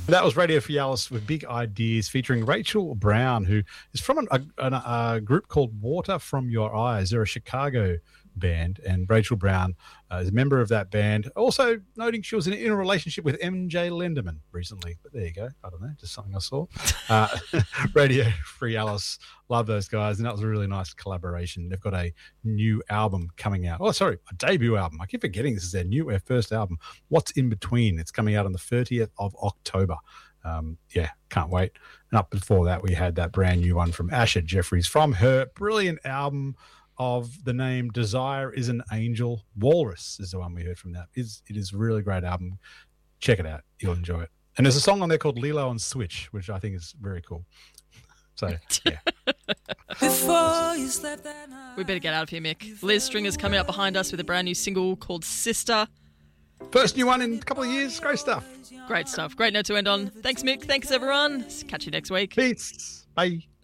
That was Radio Free Alice with Big Ideas featuring Rachel Brown, who is from a group called Water From Your Eyes. They're a Chicago band, and Rachel Brown is a member of that band. Also noting she was in a relationship with MJ Lenderman recently. But there you go. I don't know, just something I saw. Radio Free Alice, love those guys, and that was a really nice collaboration. They've got a new album coming out. Oh, sorry, a debut album. I keep forgetting this is their first album. What's in Between? It's coming out on the 30th of October. Can't wait. And up before that, we had that brand new one from Asher Jeffries from her brilliant album of the name Desire is an Angel. Walrus is the one we heard from that. It is a really great album. Check it out. You'll enjoy it. And there's a song on there called Lilo and Switch, which I think is very cool. So, yeah. We better get out of here, Mick. Liz Stringer's coming up behind us with a brand new single called Sister. First new one in a couple of years. Great stuff. Great stuff. Great note to end on. Thanks, Mick. Thanks, everyone. Catch you next week. Peace. Bye.